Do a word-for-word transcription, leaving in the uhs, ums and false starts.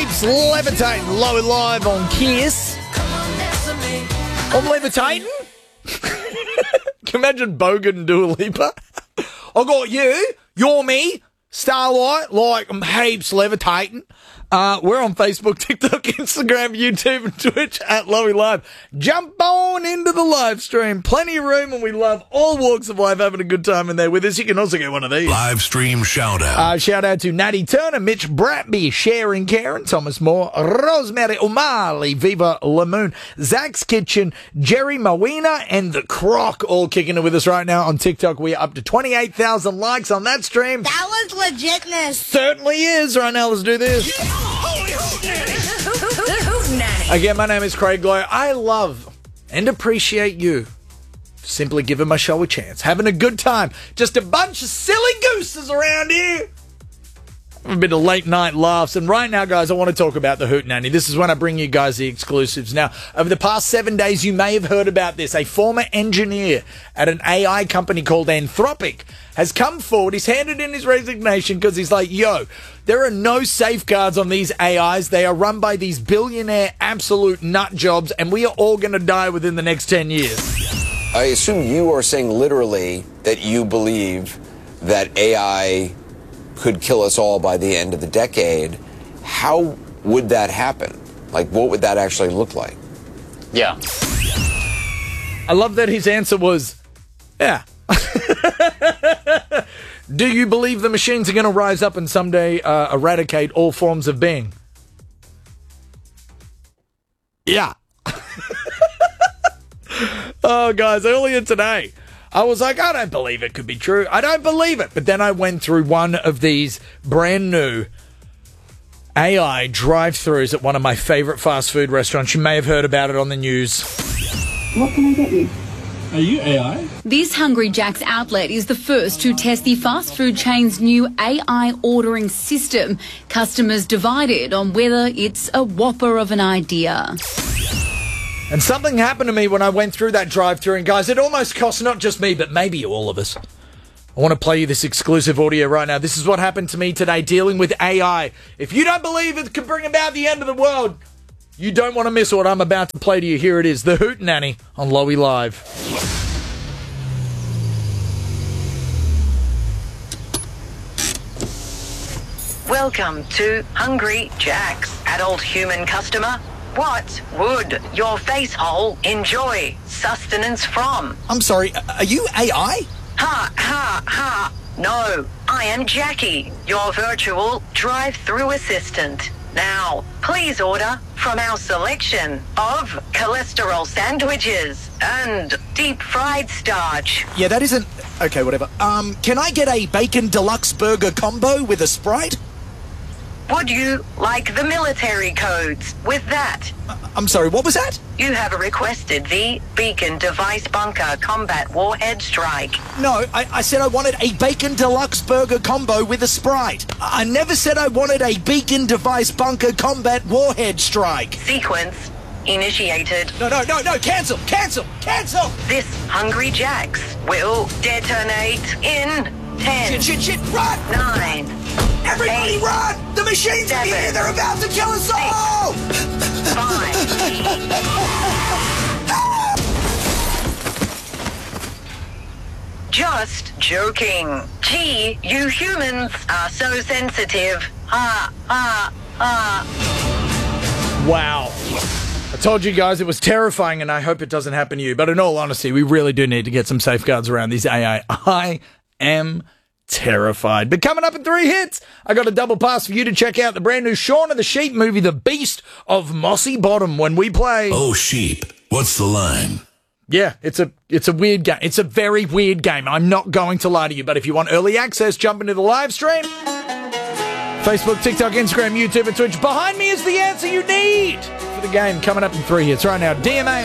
Heaps levitating, low and live on Kiss. I'm levitating? Can you imagine Bogan and Dua Lipa? I got you, you're me, Starlight, like I'm heaps levitating. Uh, we're on Facebook, TikTok, Instagram, YouTube, and Twitch at Lowy Live. Jump on into the live stream. Plenty of room, and we love all walks of life having a good time in there with us. You can also get one of these. Live stream shout out. Uh, shout out to Natty Turner, Mitch Bratby, Sharon Karen, Thomas Moore, Rosemary O'Malley, Viva Lamoon, Zach's Kitchen, Jerry Mawina, and The Croc all kicking it with us right now on TikTok. We are up to twenty-eight thousand likes on that stream. That was legitness. Certainly is. Right now, let's do this. Holy hoot nanny. Hoot nanny. Again, my name is Craig Glow. I love and appreciate you simply giving my show a chance. Having a good time. Just a bunch of silly gooses around here. A bit of late night laughs. And right now, guys, I want to talk about the Hoot Nanny. This is when I bring you guys the exclusives. Now, over the past seven days, you may have heard about this. A former engineer at an A I company called Anthropic has come forward. He's handed in his resignation because he's like, yo, there are no safeguards on these A Is. They are run by these billionaire absolute nut jobs, and we are all going to die within the next ten years. I assume you are saying literally that you believe that A I could kill us all by the end of the decade. How would that happen? Like, what would that actually look like? Yeah. I love that his answer was, yeah. Do you believe the machines are going to rise up and someday uh, eradicate all forms of being? Yeah. Oh, guys, earlier today, I was like, I don't believe it could be true. I don't believe it. But then I went through one of these brand new A I drive-thrus at one of my favorite fast food restaurants. You may have heard about it on the news. What can I get you? Are you A I? This Hungry Jack's outlet is the first to test the fast food chain's new A I ordering system. Customers divided on whether it's a whopper of an idea. And something happened to me when I went through that drive-thru, and guys, it almost cost not just me, but maybe all of us. I want to play you this exclusive audio right now. This is what happened to me today dealing with A I. If you don't believe it could bring about the end of the world, you don't want to miss what I'm about to play to you. Here it is, The Hoot Nanny on Lowy Live. Welcome to Hungry Jack's. Adult human customer, what would your face hole enjoy sustenance from? I'm sorry, are you A I? Ha, ha, ha. No, I am Jackie, your virtual drive-through assistant. Now, please order from our selection of cholesterol sandwiches and deep-fried starch. Yeah, that isn't... Okay, whatever. Um, can I get a bacon deluxe burger combo with a Sprite? Would you like the military codes with that? I'm sorry, what was that? You have requested the Beacon Device Bunker Combat Warhead Strike. No, I, I said I wanted a bacon deluxe burger combo with a Sprite. I never said I wanted a Beacon Device Bunker Combat Warhead Strike. Sequence initiated. No, no, no, no, cancel, cancel, cancel! This Hungry Jacks will detonate in ten. Shit, shit, shit, run! Nine. Everybody eight, run! The machines seven, are here! They're about to kill us all! Five. Just joking. Gee, you humans are so sensitive. Ha, ha, ha. Wow. I told you guys it was terrifying, and I hope it doesn't happen to you. But in all honesty, we really do need to get some safeguards around these A I. I am terrified. But coming up in three hits, I got a double pass for you to check out the brand new Shaun of the Sheep movie, The Beast of Mossy Bottom, when we play... Oh, sheep. What's the line? Yeah, it's a it's a weird game. It's a very weird game. I'm not going to lie to you, but if you want early access, jump into the live stream. Facebook, TikTok, Instagram, YouTube, and Twitch. Behind me is the answer you need for the game. Coming up in three hits right now. D M A.